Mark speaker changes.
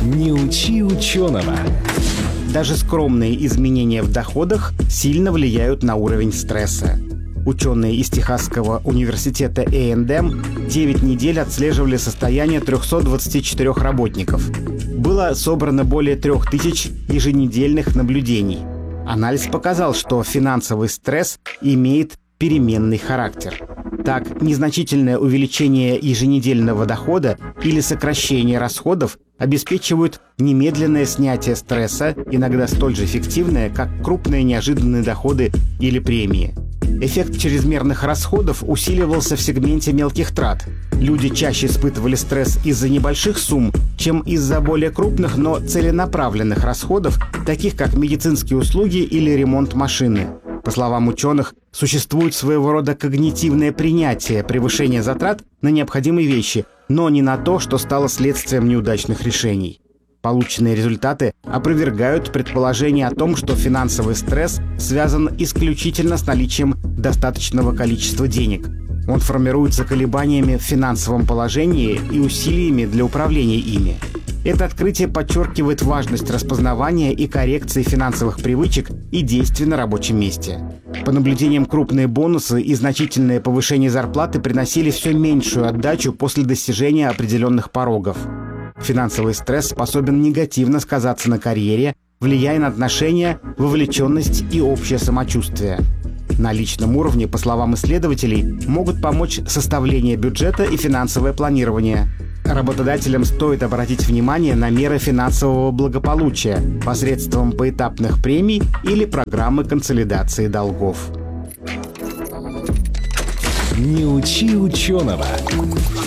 Speaker 1: Не учи ученого.
Speaker 2: Даже скромные изменения в доходах сильно влияют на уровень стресса. Ученые из Техасского университета A&M 9 недель отслеживали состояние 324 работников. Было собрано более 3000 еженедельных наблюдений. Анализ показал, что финансовый стресс имеет переменный характер. Так, незначительное увеличение еженедельного дохода или сокращение расходов обеспечивают немедленное снятие стресса, иногда столь же эффективное, как крупные неожиданные доходы или премии. Эффект чрезмерных расходов усиливался в сегменте мелких трат. Люди чаще испытывали стресс из-за небольших сумм, чем из-за более крупных, но целенаправленных расходов, таких как медицинские услуги или ремонт машины. По словам ученых, существует своего рода когнитивное принятие превышения затрат на необходимые вещи, но не на то, что стало следствием неудачных решений. Полученные результаты опровергают предположение о том, что финансовый стресс связан исключительно с наличием достаточного количества денег. Он формируется колебаниями в финансовом положении и усилиями для управления ими. Это открытие подчеркивает важность распознавания и коррекции финансовых привычек и действий на рабочем месте. По наблюдениям, крупные бонусы и значительное повышение зарплаты приносили все меньшую отдачу после достижения определенных порогов. Финансовый стресс способен негативно сказаться на карьере, влияя на отношения, вовлеченность и общее самочувствие. На личном уровне, по словам исследователей, могут помочь составление бюджета и финансовое планирование. Работодателям стоит обратить внимание на меры финансового благополучия посредством поэтапных премий или программы консолидации долгов.
Speaker 1: Не учи ученого.